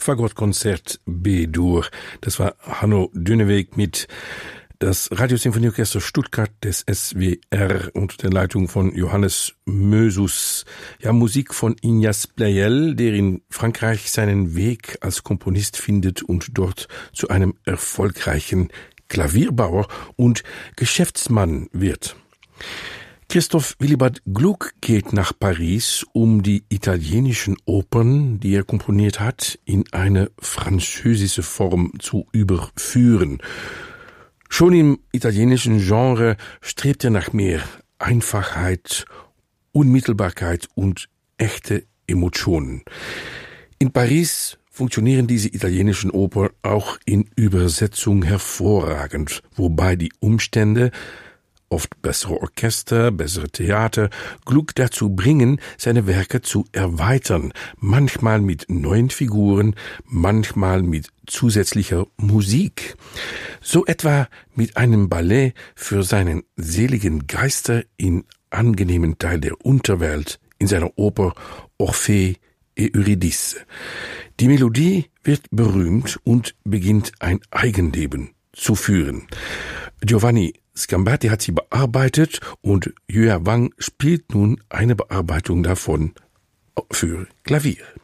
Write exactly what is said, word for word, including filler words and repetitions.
Fagottkonzert B-Dur. Das war Hanno Düneweg mit das Radiosymphonieorchester Stuttgart des S W R unter der Leitung von Johannes Mösus. Ja, Musik von Ignace Pleyel, der in Frankreich seinen Weg als Komponist findet und dort zu einem erfolgreichen Klavierbauer und Geschäftsmann wird. Christoph Willibald Gluck geht nach Paris, um die italienischen Opern, die er komponiert hat, in eine französische Form zu überführen. Schon im italienischen Genre strebt er nach mehr Einfachheit, Unmittelbarkeit und echte Emotionen. In Paris funktionieren diese italienischen Opern auch in Übersetzung hervorragend, wobei die Umstände, oft bessere Orchester, bessere Theater, Gluck dazu bringen, seine Werke zu erweitern, manchmal mit neuen Figuren, manchmal mit zusätzlicher Musik. So etwa mit einem Ballett für seinen seligen Geister in angenehmen Teil der Unterwelt in seiner Oper Orphée et Eurydice. Die Melodie wird berühmt und beginnt ein Eigenleben zu führen. Giovanni Scambati hat sie bearbeitet und Yue Wang spielt nun eine Bearbeitung davon für Klavier.